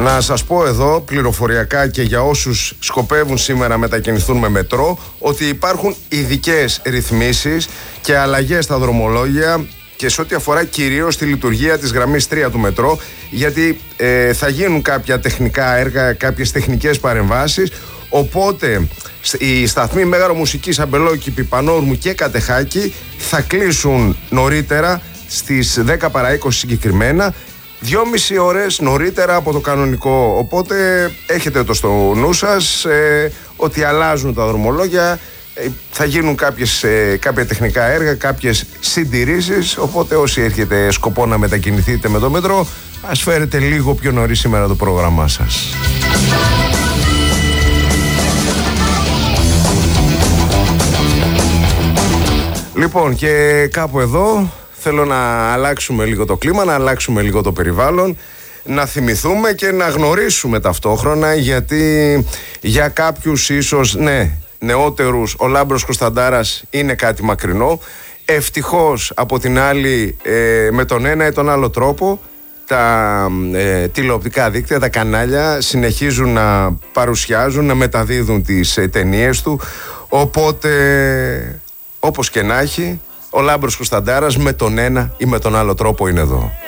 Να σας πω εδώ πληροφοριακά και για όσους σκοπεύουν σήμερα να μετακινηθούν με μετρό ότι υπάρχουν ειδικές ρυθμίσεις και αλλαγές στα δρομολόγια και σε ό,τι αφορά κυρίως τη λειτουργία της γραμμής 3 του μετρό, γιατί θα γίνουν κάποια τεχνικά έργα, κάποιες τεχνικές παρεμβάσεις, οπότε οι σταθμοί Μέγαρο Μουσικής, Αμπελόκηπη, Πανόρμου και Κατεχάκη θα κλείσουν νωρίτερα στις 10 παρά 20 συγκεκριμένα, 2,5 ώρες νωρίτερα από το κανονικό. Οπότε έχετε το στο νου σας ότι αλλάζουν τα δρομολόγια, θα γίνουν κάποια τεχνικά έργα, κάποιες συντηρήσεις, οπότε όσοι έχετε σκοπό να μετακινηθείτε με το μετρό, ας φέρετε λίγο πιο νωρίς σήμερα το πρόγραμμά σας. Λοιπόν, και κάπου εδώ θέλω να αλλάξουμε λίγο το κλίμα, να αλλάξουμε λίγο το περιβάλλον, να θυμηθούμε και να γνωρίσουμε ταυτόχρονα, γιατί για κάποιους ίσως νεότερους ο Λάμπρος Κωνσταντάρας είναι κάτι μακρινό. Ευτυχώς από την άλλη με τον ένα ή τον άλλο τρόπο τα τηλεοπτικά δίκτυα, τα κανάλια συνεχίζουν να παρουσιάζουν, να μεταδίδουν τις ταινίες του, οπότε όπως και να έχει ο Λάμπρος Κωνσταντάρας με τον ένα ή με τον άλλο τρόπο είναι εδώ.